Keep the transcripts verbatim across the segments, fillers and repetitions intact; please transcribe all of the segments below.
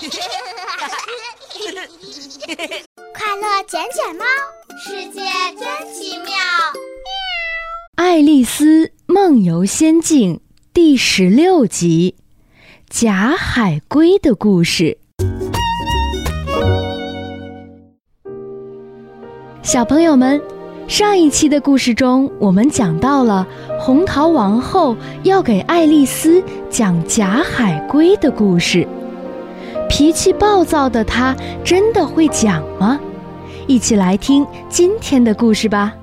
快乐捡捡猫，世界真奇妙。 爱丽丝梦游仙境第十六集，假海龟的故事。小朋友们，上一期的故事中，我们讲到了红桃王后要给爱丽丝讲假海龟的故事。脾气暴躁的她真的会讲吗？一起来听今天的故事吧。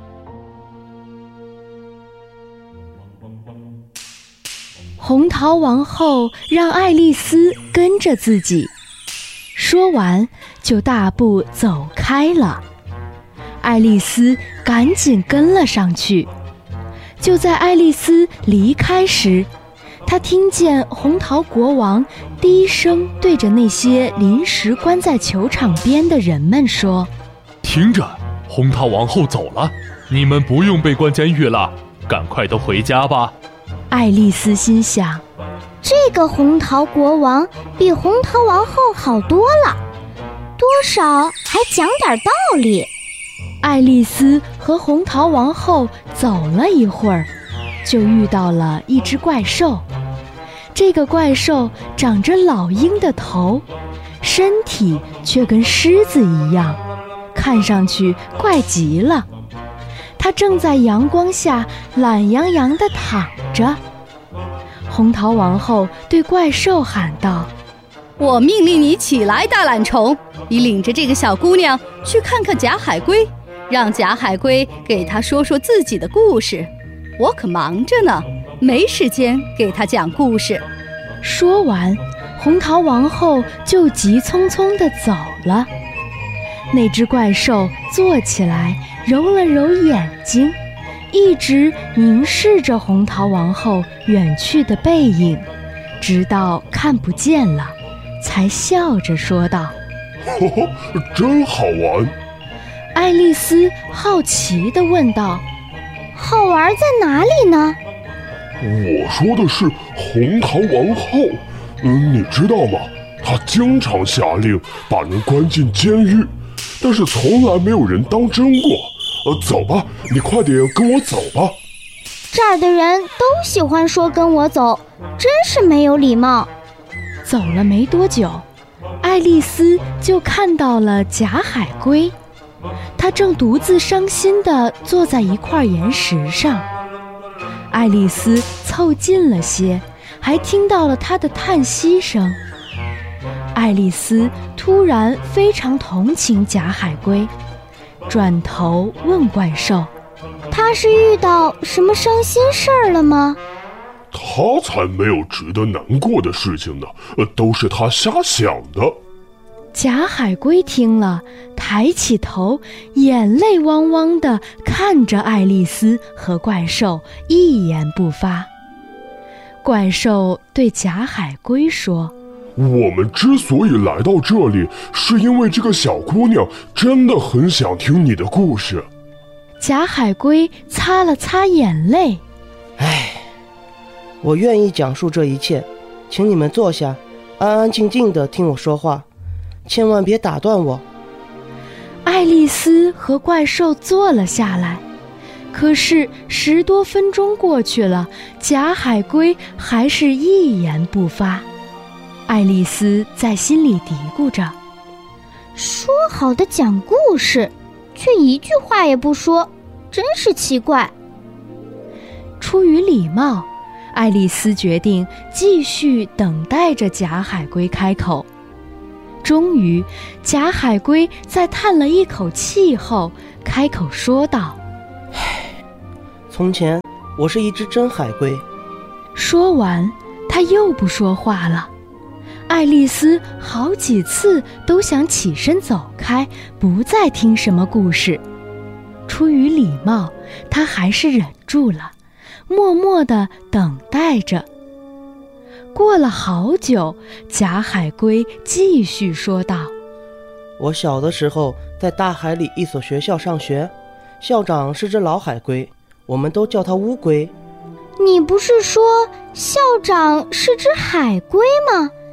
红桃王后让爱丽丝跟着自己，说完就大步走开了。爱丽丝赶紧跟了上去。就在爱丽丝离开时，她听见红桃国王低声对着那些临时关在球场边的人们说： 听着，红桃王后走了，你们不用被关监狱了，赶快都回家吧。 爱丽丝心想， 这个红桃国王比红桃王后好多了，多少还讲点道理。 爱丽丝和红桃王后走了一会儿，就遇到了一只怪兽。这个怪兽长着老鹰的头，身体却跟狮子一样，看上去怪极了。它正在阳光下懒洋洋地躺着。红桃王后对怪兽喊道： 我命令你起来，大懒虫，你领着这个小姑娘去看看假海龟，让假海龟给她说说自己的故事。我可忙着呢，没时间给她讲故事。 说完，红桃王后就急匆匆地走了。那只怪兽坐起来，揉了揉眼睛，一直凝视着红桃王后远去的背影，直到看不见了，才笑着说道： 呵呵，真好玩。 爱丽丝好奇地问道： 好玩在哪里呢？ 我说的是红桃王后，嗯，你知道吗？她经常下令把人关进监狱，但是从来没有人当真过。呃，走吧，你快点跟我走吧。 这儿的人都喜欢说跟我走，真是没有礼貌。 走了没多久，爱丽丝就看到了假海龟，她正独自伤心地坐在一块岩石上。爱丽丝凑近了些，还听到了她的叹息声。爱丽丝突然非常同情假海龟，转头问怪兽： 他是遇到什么伤心事儿了吗？ 他才没有值得难过的事情呢，呃，都是他瞎想的。 假海龟听了，抬起头，眼泪汪汪地看着爱丽丝和怪兽，一言不发。怪兽对假海龟说： 我们之所以来到这里，是因为这个小姑娘真的很想听你的故事。 假海龟擦了擦眼泪： 唉，我愿意讲述这一切，请你们坐下，安安静静地听我说话，千万别打断我。 爱丽丝和怪兽坐了下来，可是十多分钟过去了，假海龟还是一言不发。爱丽丝在心里嘀咕着： 说好的讲故事，却一句话也不说，真是奇怪。 出于礼貌，爱丽丝决定继续等待着假海龟开口。终于，假海龟在叹了一口气后，开口说道： 唉，从前我是一只真海龟。 说完，他又不说话了。爱丽丝好几次都想起身走开，不再听什么故事。出于礼貌，她还是忍住了，默默地等待着。过了好久，假海龟继续说道： 我小的时候在大海里一所学校上学，校长是只老海龟，我们都叫它乌龟。 你不是说校长是只海龟吗？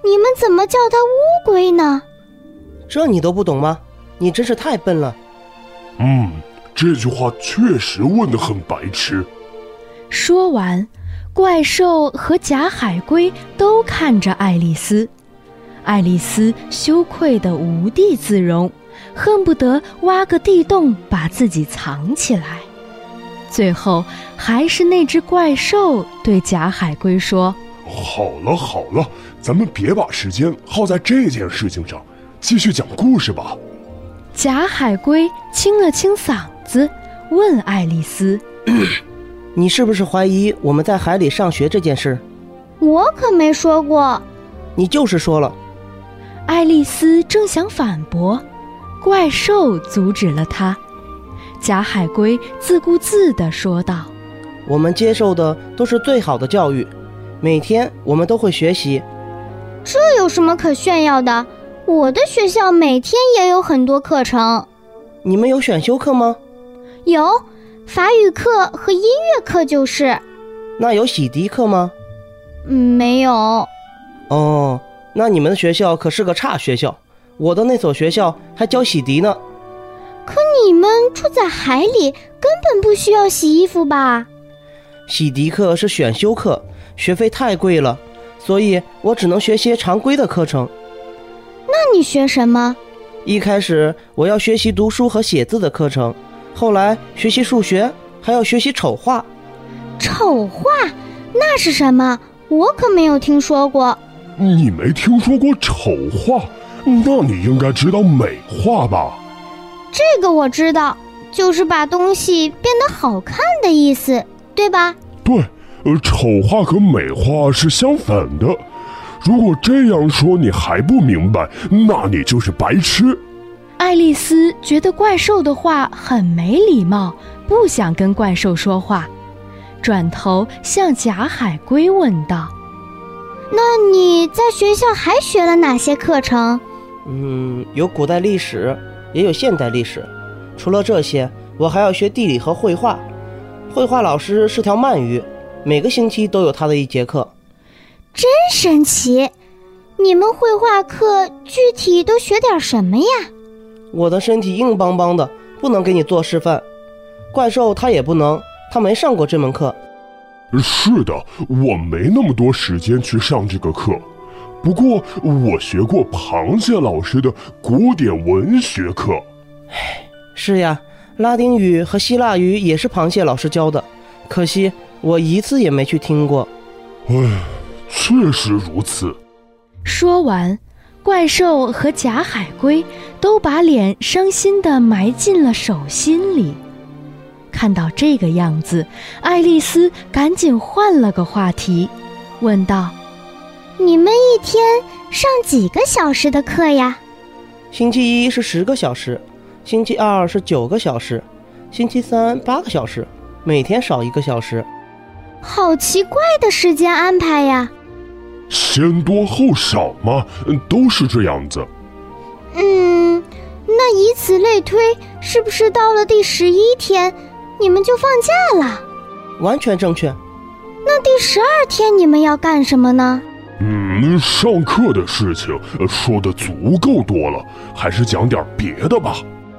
你们怎么叫它乌龟呢？ 这你都不懂吗？你真是太笨了。 嗯，这句话确实问得很白痴。 说完，怪兽和假海龟都看着爱丽丝。爱丽丝羞愧得无地自容，恨不得挖个地洞把自己藏起来。最后，还是那只怪兽对假海龟说： 好了好了，咱们别把时间耗在这件事情上，继续讲故事吧。 假海龟清了清嗓子，问爱丽丝： 你是不是怀疑我们在海里上学这件事？ 我可没说过。 你就是说了。 爱丽丝正想反驳，怪兽阻止了她。假海龟自顾自地说道： 我们接受的都是最好的教育，每天我们都会学习。 这有什么可炫耀的？我的学校每天也有很多课程。 你们有选修课吗？ 有，法语课和音乐课就是。 那有洗涤课吗？ 嗯，没有。 哦，那你们的学校可是个差学校，我的那所学校还教洗涤呢。 可你们住在海里，根本不需要洗衣服吧？ 洗涤课是选修课，学费太贵了，所以我只能学些常规的课程。 那你学什么？ 一开始我要学习读书和写字的课程，后来学习数学，还要学习丑画。 丑画？那是什么？我可没有听说过。 你没听说过丑画？那你应该知道美画吧？ 这个我知道，就是把东西变得好看的意思，对吧？ 对，呃，丑画和美画是相反的。如果这样说你还不明白，那你就是白痴。 爱丽丝觉得怪兽的话很没礼貌，不想跟怪兽说话，转头向假海龟问道： 那你在学校还学了哪些课程？ 嗯，有古代历史，也有现代历史。除了这些，我还要学地理和绘画。绘画老师是条鳗鱼，每个星期都有他的一节课。 真神奇！你们绘画课具体都学点什么呀？ 我的身体硬邦邦的，不能给你做示范。怪兽他也不能，他没上过这门课。 是的，我没那么多时间去上这个课。不过我学过螃蟹老师的古典文学课。 是呀，拉丁语和希腊语也是螃蟹老师教的，可惜我一次也没去听过。 唉，确实如此。 说完，怪兽和假海龟都把脸伤心地埋进了手心里。看到这个样子，爱丽丝赶紧换了个话题，问道： 你们一天上几个小时的课呀？ 星期一是十个小时，星期二是九个小时，星期三八个小时，每天少一个小时。 好奇怪的时间安排呀！ 先多后少嘛，都是这样子。 嗯，那以此类推，是不是到了第十一天，你们就放假了？ 完全正确。 那第十二天你们要干什么呢？ 嗯，上课的事情说的足够多了，还是讲点别的吧。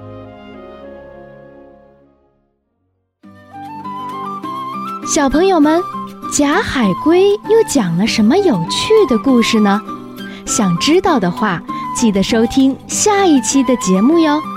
小朋友们，假海龟又讲了什么有趣的故事呢？想知道的话，记得收听下一期的节目哟。